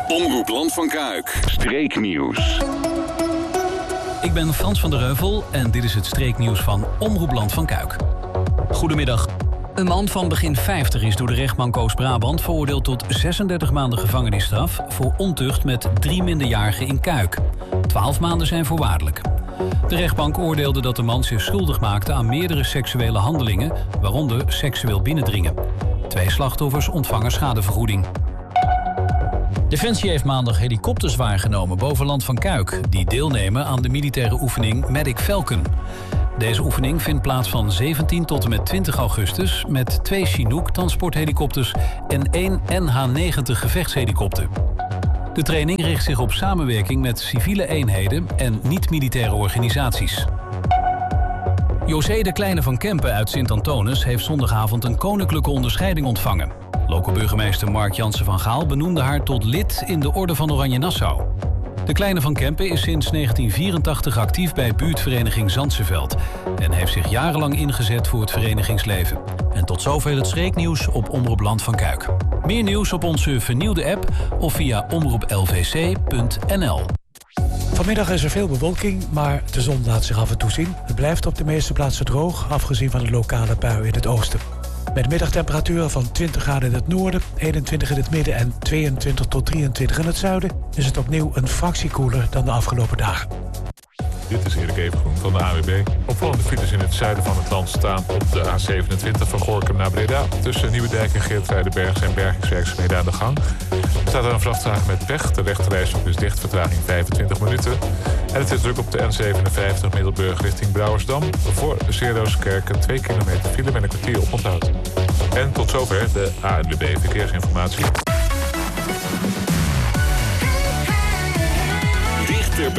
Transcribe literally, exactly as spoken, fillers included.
Omroep Land van Kuik. Streeknieuws. Ik ben Frans van der Heuvel en dit is het streeknieuws van Omroep Land van Kuik. Goedemiddag. Een man van begin vijftig is door de rechtbank Oost-Brabant veroordeeld tot zesendertig maanden gevangenisstraf voor ontucht met drie minderjarigen in Kuik. twaalf maanden zijn voorwaardelijk. De rechtbank oordeelde dat de man zich schuldig maakte aan meerdere seksuele handelingen, waaronder seksueel binnendringen. Twee slachtoffers ontvangen schadevergoeding. Defensie heeft maandag helikopters waargenomen boven Land van Kuik, die deelnemen aan de militaire oefening Medic Falcon. Deze oefening vindt plaats van zeventien tot en met twintig augustus met twee Chinook transporthelikopters en één N H negentig gevechtshelikopter. De training richt zich op samenwerking met civiele eenheden en niet-militaire organisaties. José de Kleine van Kempen uit Sint-Antonis heeft zondagavond een koninklijke onderscheiding ontvangen. Lokale burgemeester Mark Jansen van Gaal benoemde haar tot lid in de Orde van Oranje Nassau. De Kleine van Kempen is sinds negentien vierentachtig actief bij buurtvereniging Zandseveld en heeft zich jarenlang ingezet voor het verenigingsleven. En tot zover het streeknieuws op Omroep Land van Kuik. Meer nieuws op onze vernieuwde app of via omroep l v c punt n l. Vanmiddag is er veel bewolking, maar de zon laat zich af en toe zien. Het blijft op de meeste plaatsen droog, afgezien van de lokale bui in het oosten. Met middagtemperaturen van twintig graden in het noorden, eenentwintig in het midden en tweeëntwintig tot drieëntwintig in het zuiden, is het opnieuw een fractie koeler dan de afgelopen dagen. Dit is Erik Evengroen van de A W B. Opvallende files in het zuiden van het land staan op de A zevenentwintig van Gorinchem naar Breda. Tussen Nieuwedijk en Geertruidenberg zijn bergingswerkzaamheden aan de gang. Er staat er een vrachtwagen met pech. De rechterrijstrook is dicht, vertraging vijfentwintig minuten. En het is druk op de N zevenenvijftig Middelburg richting Brouwersdam. Voor Zeerooskerken twee kilometer file met een kwartier oponthoud. En tot zover de A N W B Verkeersinformatie.